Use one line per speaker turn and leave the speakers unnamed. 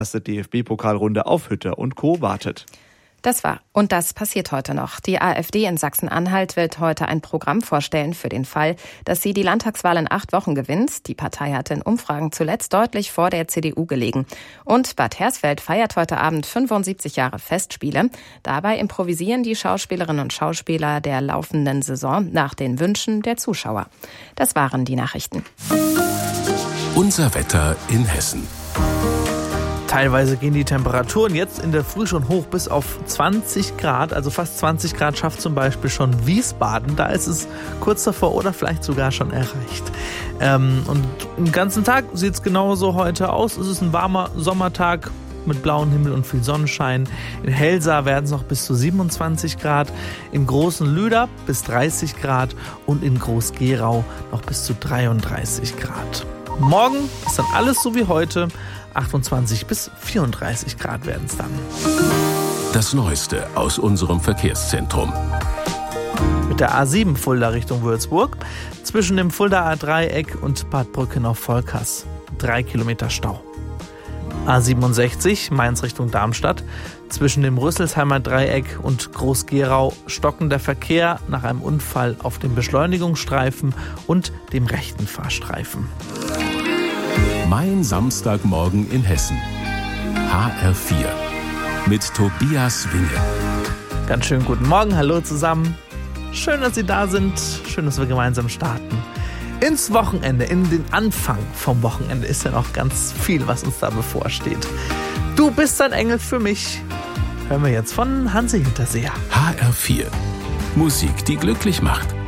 erste DFB-Pokalrunde auf Hütter und Co. wartet.
Das passiert heute noch. Die AfD in Sachsen-Anhalt wird heute ein Programm vorstellen für den Fall, dass sie die Landtagswahl in 8 Wochen gewinnt. Die Partei hat in Umfragen zuletzt deutlich vor der CDU gelegen. Und Bad Hersfeld feiert heute Abend 75 Jahre Festspiele. Dabei improvisieren die Schauspielerinnen und Schauspieler der laufenden Saison nach den Wünschen der Zuschauer. Das waren die Nachrichten.
Unser Wetter in Hessen.
Teilweise gehen die Temperaturen jetzt in der Früh schon hoch bis auf 20 Grad. Also fast 20 Grad schafft zum Beispiel schon Wiesbaden. Da ist es kurz davor oder vielleicht sogar schon erreicht. Und den ganzen Tag sieht es genauso heute aus. Es ist ein warmer Sommertag mit blauem Himmel und viel Sonnenschein. In Helsa werden es noch bis zu 27 Grad. In Großen Lüder bis 30 Grad und in Groß-Gerau noch bis zu 33 Grad. Morgen ist dann alles so wie heute. 28 bis 34 Grad werden es dann.
Das Neueste aus unserem Verkehrszentrum.
Mit der A7 Fulda Richtung Würzburg, zwischen dem Fuldaer Dreieck und Bad Brückenau-Volkers 3 Kilometer Stau. A67 Mainz Richtung Darmstadt, zwischen dem Rüsselsheimer Dreieck und Groß-Gerau stockender Verkehr nach einem Unfall auf dem Beschleunigungsstreifen und dem rechten Fahrstreifen.
Mein Samstagmorgen in Hessen. HR4 mit Tobias Winge.
Ganz schönen guten Morgen, hallo zusammen. Schön, dass Sie da sind. Schön, dass wir gemeinsam starten. Ins Wochenende, in den Anfang vom Wochenende ist ja noch ganz viel, was uns da bevorsteht. Du bist ein Engel für mich. Hören wir jetzt von Hansi Hinterseher.
HR4. Musik, die glücklich macht.